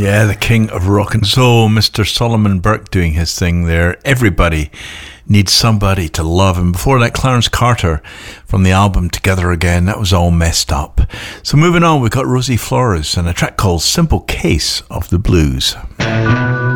Yeah, the king of rock and soul, Mr. Solomon Burke doing his thing there. Everybody needs somebody to love. And before that, Clarence Carter from the album Together Again. That was all messed up. So moving on, we've got Rosie Flores and a track called Simple Case of the Blues.